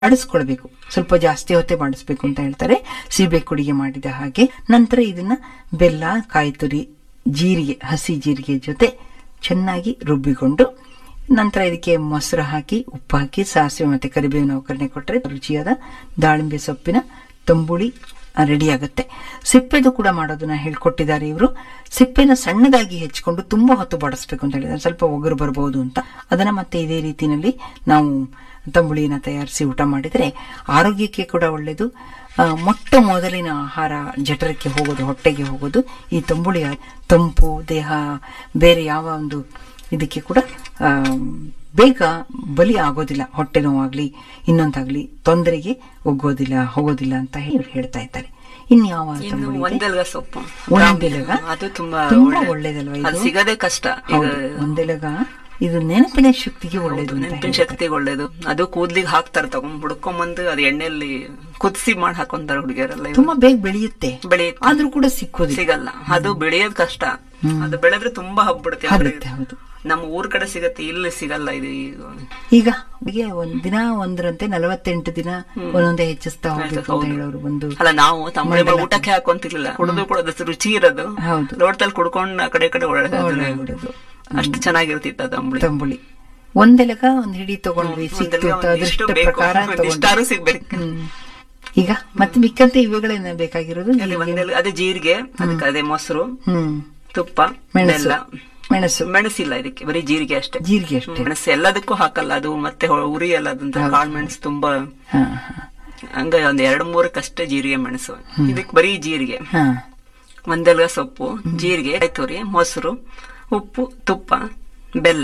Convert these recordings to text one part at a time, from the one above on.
ಬಾಡಿಸ್ಕೊಳ್ಬೇಕು, ಸ್ವಲ್ಪ ಜಾಸ್ತಿ ಹೊತ್ತೆ ಬಾಡಿಸ್ಬೇಕು ಅಂತ ಹೇಳ್ತಾರೆ, ಸೀಬೆ ಕುಡಿಗೆ ಮಾಡಿದ ಹಾಗೆ. ನಂತರ ಇದನ್ನ ಬೆಲ್ಲ, ಕಾಯಿ ತುರಿ, ಜೀರಿಗೆ, ಹಸಿ ಜೀರಿಗೆ ಜೊತೆ ಚೆನ್ನಾಗಿ ರುಬ್ಬಿಕೊಂಡು ನಂತರ ಇದಕ್ಕೆ ಮೊಸರು ಹಾಕಿ, ಉಪ್ಪು ಹಾಕಿ, ಸಾಸಿವೆ ಮತ್ತೆ ಕರಿಬೇವಿನ ಒಗ್ಗರಣೆ ಕೊಟ್ಟರೆ ರುಚಿಯಾದ ದಾಳಿಂಬೆ ಸೊಪ್ಪಿನ ತಂಬುಳಿ ರೆಡಿ ಆಗುತ್ತೆ. ಸಿಪ್ಪೆದು ಕೂಡ ಮಾಡೋದನ್ನ ಹೇಳ್ಕೊಟ್ಟಿದ್ದಾರೆ ಇವರು. ಸಿಪ್ಪೆನ ಸಣ್ಣದಾಗಿ ಹೆಚ್ಚಿಕೊಂಡು ತುಂಬಾ ಹೊತ್ತು ಬಾಡಿಸ್ಬೇಕು ಅಂತ ಹೇಳಿದ್ರೆ ಸ್ವಲ್ಪ ಒಗರು ಬರಬಹುದು ಅಂತ. ಅದನ್ನ ಮತ್ತೆ ಇದೇ ರೀತಿನಲ್ಲಿ ನಾವು ತಂಬುಳಿನ ತಯಾರಿಸಿ ಊಟ ಮಾಡಿದರೆ ಆರೋಗ್ಯಕ್ಕೆ ಕೂಡ ಒಳ್ಳೆಯದು. ಮೊಟ್ಟ ಮೊದಲಿನ ಆಹಾರ ಜಠರಕ್ಕೆ ಹೋಗೋದು, ಹೊಟ್ಟೆಗೆ ಹೋಗೋದು ಈ ತಂಬುಳಿಯ ತಂಪು ದೇಹ ಬೇರೆ ಯಾವ ಒಂದು ಇದಕ್ಕೆ ಕೂಡ ಬೇಗ ಬಲಿ ಆಗೋದಿಲ್ಲ. ಹೊಟ್ಟೆ ನೋವಾಗ್ಲಿ ಇನ್ನೊಂದಾಗ್ಲಿ ತೊಂದರೆಗೆ ಹೋಗೋದಿಲ್ಲ ಅಂತ ಹೇಳ್ತಾ ಇದ್ದಾರೆ. ಇನ್ಯಾವ ಒಂದೆಲಗ ಸೊಪ್ಪು, ಅದು ತುಂಬಾ ಒಳ್ಳೇದಲ್ವಾ ಇದು? ಸಿಗದೆ ಕಷ್ಟ. ಒಂದೆಲಗ ಇದು ನೆನಪಿನ ಶಕ್ತಿಗೆ ಒಳ್ಳೇದು, ನೆನಪಿನ ಶಕ್ತಿಗೆ ಒಳ್ಳೇದು. ಅದು ಕೂದ್ಲಿಗೆ ಹಾಕ್ತಾರೆ, ತಗೊಂಡ್ ಹುಡ್ಕೊಂಬಂದು ಅದು ಎಣ್ಣೆಯಲ್ಲಿ ಕುದಿಸಿ ಮಾಡಿ ಹಾಕೊಂತಾರೆ ಹುಡುಗಿಯರೆಲ್ಲ. ತುಂಬಾ ಬೇಗ ಬೆಳೆಯುತ್ತೆ, ಆದ್ರೂ ಕೂಡ ಸಿಗಲ್ಲ. ಅದು ಬೆಳೆಯೋದ್ ಕಷ್ಟ. ಅದು ಬೆಳೆದ್ರೆ ತುಂಬಾ ಹಬ್ಬಿಡುತ್ತೆ. ಹೌದು, ನಮ್ಮ ಊರ್ ಕಡೆ ಸಿಗತ್ತೆ, ಇಲ್ಲಿ ಸಿಗಲ್ಲ ಇದು. ಈಗ ದಿನ ಒಂದರಂತೆ 48 ದಿನ ಒಂದೊಂದೇ ಹೆಚ್ಚಿಸ್ತಾ ಹೋಗ್ಬೇಕು ಅಂತ ಹೇಳೋರು. ಒಂದು ಅಲ್ಲ, ನಾವು ತಂಬಳಿ ಊಟಕ್ಕೆ ಹಾಕೊಂತಿರ್ಲಿಲ್ಲ, ಕುಡಿದು ಕೂಡ ರುಚಿ ಇರೋದು. ಲೋಟದಲ್ಲಿ ಕುಡ್ಕೊಂಡು ಆ ಕಡೆ ಒಳ್ಳೆದು, ಅಷ್ಟು ಚೆನ್ನಾಗಿರ್ತಿತ್ತು ತಂಬುಳಿ. ಒಂದೆಲಗ ಒಂದ್ ಹಿಡಿ ತಗೊಂಡ್ವಿ, ಅದೃಷ್ಟ ಪ್ರಕಾರ ಸಿಗ್ಬೇಕು. ಈಗ ಮತ್ತೆ ಮಿಕ್ಕಂತೆ ಇವುಗಳೇನ ಬೇಕಾಗಿರೋದು? ಅದೇ ಜೀರಿಗೆ, ಅದಕ್ಕೆ ಅದೇ ಮೊಸರು, ತುಪ್ಪ, ಮೆಣಸಿಲ್ಲ ಇದಕ್ಕೆ, ಬರೀ ಜೀರಿಗೆ ಅಷ್ಟೇ. ಮೆಣಸು ಎಲ್ಲದಕ್ಕೂ ಹಾಕಲ್ಲ, ಅದು ಮತ್ತೆ ಉರಿ ಅಲ್ಲ, ಅದಂತ ಕಾಳು ಮೆಣಸು ತುಂಬಾ ಹಂಗ ಒಂದ್ 2-3 ಜೀರಿಗೆ ಮೆಣಸು. ಇದಕ್ಕೆ ಬರೀ ಜೀರಿಗೆ, ಒಂದೆಲಗ ಸೊಪ್ಪು, ಜೀರಿಗೆ, ಕಾಯಿತುರಿ, ಮೊಸರು, ಉಪ್ಪು, ತುಪ್ಪ, ಬೆಲ್ಲ,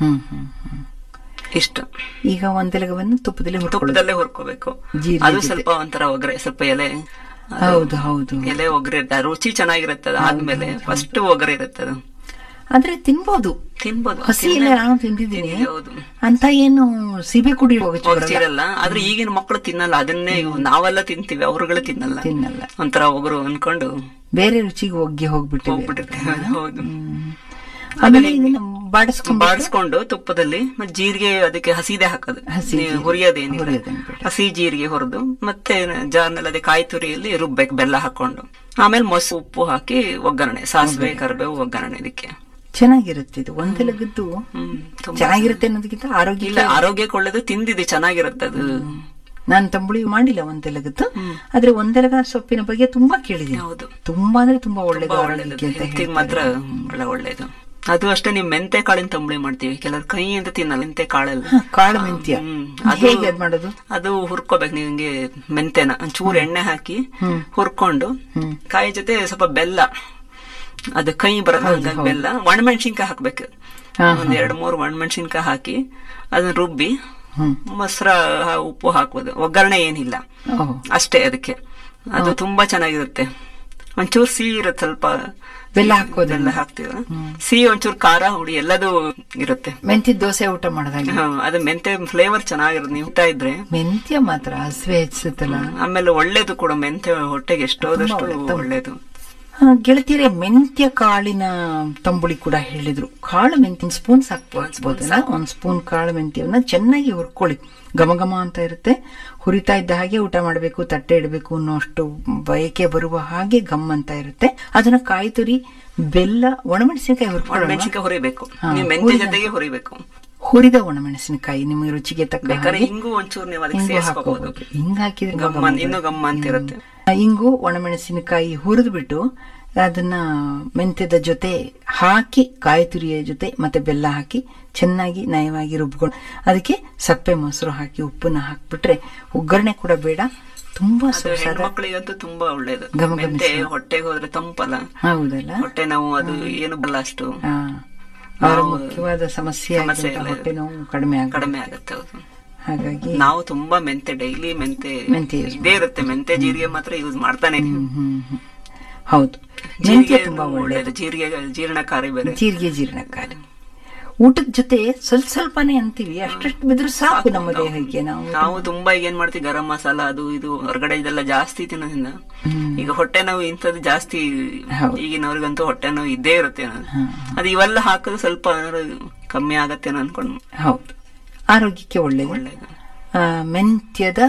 ಇಷ್ಟು. ಈಗ ಒಂದೆಲಗವನ್ನು ತುಪ್ಪದಲ್ಲೇ ಹುರ್ಕೋಬೇಕು. ಅದು ಸ್ವಲ್ಪ ಒಂಥರ ಒಗ್ರೆ, ಸ್ವಲ್ಪ ಎಲೆ, ಎಲೆ ಒಗ್ರೆ ಇರುತ್ತೆ, ರುಚಿ ಚೆನ್ನಾಗಿರುತ್ತೆ. ಆದ್ಮೇಲೆ ಫಸ್ಟ್ ಒಗ್ರೆ ಇರುತ್ತೆ ಅದು. ಆದ್ರೆ ತಿನ್ಬೋದು, ಹಸಿ ಎಲೆ ನಾನು ತಿಂದಿದ್ದೀನಿ ಅಂತ ಏನು ಸೀಬೆ ಕುಡಿ ಹೋಗ್ತಿರಲ್ಲ. ಆದ್ರೆ ಈಗಿನ ಮಕ್ಕಳು ತಿನ್ನಲ್ಲ ಅದನ್ನೇ, ನಾವೆಲ್ಲ ತಿಂತೀವಿ, ಅವ್ರುಗಳು ತಿನ್ನಲ್ಲ. ಒಂಥರ ಒಗರು ಅನ್ಕೊಂಡು ಬೇರೆ ರುಚಿಗೆ ಹೋಗ್ಬಿಟ್ಟಿರ್ತೇವೆ. ಹೌದು. ಆಮೇಲೆ ಬಾಡಿಸ್ಕೊಂಡು ತುಪ್ಪದಲ್ಲಿ ಮತ್ತೆ ಜೀರಿಗೆ, ಅದಕ್ಕೆ ಹಸಿದೆ ಹಾಕೋದು, ಹುರಿಯೋದೇನಿಲ್ಲ, ಹಸಿ ಜೀರಿಗೆ ಹುರಿದು ಮತ್ತೆ ಜಾರ್ನಲ್ಲಿ ಅದೇ ಕಾಯಿ ತುರಿಯಲ್ಲಿ ರುಬ್ಬೇಕು ಬೆಲ್ಲ ಹಾಕೊಂಡು. ಆಮೇಲೆ ಮೊಸರು, ಉಪ್ಪು ಹಾಕಿ ಒಗ್ಗರಣೆ, ಸಾಸಿವೆ, ಕರಿಬೇವು ಒಗ್ಗರಣೆ. ಇದಕ್ಕೆ ಚೆನ್ನಾಗಿರುತ್ತೆ ಇದು. ಒಂದೆಲಗದ್ದು ಚೆನ್ನಾಗಿರುತ್ತೆ ಅನ್ನೋದಕ್ಕಿಂತ ಆರೋಗ್ಯಕ್ಕೆ ಒಳ್ಳೇದು. ತಿಂದಿದೆ, ಚೆನ್ನಾಗಿರುತ್ತೆ ಅದು. ನಾನು ತಂಬುಳಿ ಮಾಡಿಲ್ಲ ಒಂದೆಲಗದ್ದು, ಆದ್ರೆ ಒಂದೆಲಗ ಸೊಪ್ಪಿನ ಬಗ್ಗೆ ತುಂಬಾ ಕೇಳಿದ್ದೀನಿ. ಹೌದು, ತುಂಬಾ ಅಂದ್ರೆ ತುಂಬಾ ಒಳ್ಳೇದು ಆರೋಗ್ಯಕ್ಕೆ ಮಾತ್ರ ಒಳ್ಳೇದು. ಅದು ಅಷ್ಟೇ. ನೀವು ಮೆಂತೆ ಕಾಳಿನ ತಂಬುಳಿ ಮಾಡ್ತೀವಿ, ಕೆಲವರು ಕೈ ಅಂತ ತಿನ್ನಲ್ಲ, ಮೆಂತೆ ಕಾಳಲ್ಲಿ ಕಾಳು ಮೆಂತ್ಯ ಮಾಡೋದು. ಅದು ಹುರ್ಕೋಬೇಕು. ನಿಮ್ಗೆ ಮೆಂತೆನ ಒಂಚೂರು ಎಣ್ಣೆ ಹಾಕಿ ಹುರ್ಕೊಂಡು, ಕಾಯಿ ಜೊತೆ ಸ್ವಲ್ಪ ಬೆಲ್ಲ, ಅದು ಕೈ ಬರಲ್ಲ ಬೆಲ್ಲ, ಒಣಮೆಣಸಿನ್ಕಾಯಿ ಹಾಕ್ಬೇಕು. ಒಂದ್ 2-3 ಒಣಮೆಣಸಿನ್ಕಾಯಿ ಹಾಕಿ ಅದನ್ನ ರುಬ್ಬಿ ಮೊಸರ, ಉಪ್ಪು ಹಾಕುವುದು. ಒಗ್ಗರಣೆ ಏನಿಲ್ಲ, ಅಷ್ಟೇ ಅದಕ್ಕೆ. ಅದು ತುಂಬಾ ಚೆನ್ನಾಗಿರುತ್ತೆ. ಒಂಚೂರು ಸಿಹಿ ಇರುತ್ತೆ, ಸ್ವಲ್ಪ ಬೆಲ್ಲ ಹಾಕ್ತೀವ. ಸಿಹಿ, ಒಂಚೂರು ಖಾರ, ಹುಳಿ ಎಲ್ಲದೂ ಇರುತ್ತೆ. ಮೆಂತ್ಯ ದೋಸೆ ಊಟ ಮಾಡಿದಾಗ ಅದು ಮೆಂತ್ಯ ಫ್ಲೇವರ್ ಚೆನ್ನಾಗಿರುತ್ತೆ. ನೀವು ಊಟ ಇದ್ರೆ ಮೆಂತ್ಯ ಮಾತ್ರ ಹಸಿವೆ ಹೆಚ್ಚುತ್ತಲ್ಲ. ಆಮೇಲೆ ಒಳ್ಳೇದು ಕೂಡ ಮೆಂತ್ಯ, ಹೊಟ್ಟೆಗೆ ಎಷ್ಟೋದಷ್ಟು ಒಳ್ಳೇದು. ಗೆಳತಿಯರೇ, ಮೆಂತ್ಯ ಕಾಳಿನ ತಂಬುಳಿ ಕೂಡ ಹೇಳಿದ್ರು. ಕಾಳು ಮೆಂತ್ಯ ಸ್ಪೂನ್ ಸಾಕ್ಬೋದಲ್ಲ, 1 ಸ್ಪೂನ್ ಕಾಳು ಮೆಂತ್ಯವನ್ನ ಚೆನ್ನಾಗಿ ಹುರ್ಕೊಳ್ಳಿ. ಘಮ ಅಂತ ಇರುತ್ತೆ. ಹುರಿತಾ ಇದ್ದ ಹಾಗೆ ಊಟ ಮಾಡಬೇಕು, ತಟ್ಟೆ ಇಡಬೇಕು ಅನ್ನೋಷ್ಟು ಬಯಕೆ ಬರುವ ಹಾಗೆ ಘಮ್ ಅಂತ ಇರುತ್ತೆ. ಅದನ್ನ ಕಾಯಿ ತುರಿ, ಬೆಲ್ಲ, ಒಣಮೆಣಸಿನಕಾಯಿ ಹುರಿಬೇಕು. ಮೆಂತ್ಯ ಜೊತೆಗೆ ಹುರಿಬೇಕು. ಹುರಿದ ಒಣಮೆಣಸಿನಕಾಯಿ ನಿಮಗೆ ರುಚಿಗೆ ತಕ್ಕ ಹಿಂಗು ಒಂಚೂರು ಹಾಕಬಹುದು. ಹಿಂಗ್ ಹಾಕಿದ್ರೆ ಇನ್ನೂ ಗಮ್ಮ ಅಂತ ಇರುತ್ತೆ. ಹಿಂಗು ಒಣಮೆಣಸಿನಕಾಯಿ ಹುರಿದು ಬಿಟ್ಟು ಅದನ್ನ ಮೆಂತ್ಯದ ಜೊತೆ ಹಾಕಿ, ಕಾಯಿ ತುರಿಯ ಜೊತೆ ಮತ್ತೆ ಬೆಲ್ಲ ಹಾಕಿ ಚೆನ್ನಾಗಿ ನಯವಾಗಿ ರುಬ್ಕೊಂಡು ಅದಕ್ಕೆ ಸಪ್ಪೆ ಮೊಸರು ಹಾಕಿ ಉಪ್ಪನ್ನ ಹಾಕ್ಬಿಟ್ರೆ ಒಗ್ಗರಣೆ ಕೂಡ ಬೇಡ, ತುಂಬಾ ಮಕ್ಕಳಿಗಂತೂ ತುಂಬಾ ಒಳ್ಳೇದು. ಹೊಟ್ಟೆಗೆ ಹೋದ್ರೆ ತಂಪಲ್ಲ, ಹೌದಲ್ಲ, ಹೊಟ್ಟೆ ನೋವು ಅದು ಏನು ಬಲ್ಲ ಅಷ್ಟು. ಮುಖ್ಯವಾದ ಸಮಸ್ಯೆ ಹೊಟ್ಟೆ ನೋವು ಕಡಿಮೆ ಆಗುತ್ತೆ. ಹಾಗಾಗಿ ನಾವು ತುಂಬಾ ಡೈಲಿ ಮೆಂತೆ ಇದೇ ಇರುತ್ತೆ. ಮೆಂತೆ ಜೀರಿಗೆ ಮಾತ್ರ ಯೂಸ್ ಮಾಡ್ತಾನೆ. ಹೌದು, ಮೆಂತ್ಯ ತುಂಬಾ ಒಳ್ಳೆಯದು. ಜೀರಿಗೆ ಜೀರ್ಣಕಾರಿ ಬೇರೆ. ಜೀರ್ಣಕಾರಿ. ಊಟದ ಜೊತೆ ಸ್ವಲ್ಪನೇ ಅಂತೀವಿ, ಅಷ್ಟಷ್ಟು ಬಿದ್ರು ಸಾಕು ನಮ್ಮ ದೇಹಕ್ಕೆ. ನಾವು ತುಂಬಾ ಈಗ ಏನ್ ಮಾಡ್ತೀವಿ, ಗರಂ ಮಸಾಲ ಅದು ಇದು ಹೊರಗಡೆ ಇದೆಲ್ಲ ಜಾಸ್ತಿ ತಿನ್ನೋದ್ರಿಂದ ಈಗ ಹೊಟ್ಟೆ ನೋವು ಇಂಥದ್ದು ಜಾಸ್ತಿ. ಈಗಿನವ್ರಿಗಂತೂ ಹೊಟ್ಟೆ ನೋವು ಇದ್ದೇ ಇರುತ್ತೆ. ಅದು ಇವೆಲ್ಲ ಹಾಕಿದ್ರೆ ಸ್ವಲ್ಪ ಕಮ್ಮಿ ಆಗತ್ತೇನೋ ಅನ್ಕೊಂಡು. ಹೌದು, ಆರೋಗ್ಯಕ್ಕೆ ಒಳ್ಳೇದು. ಮೆಂತ್ಯದ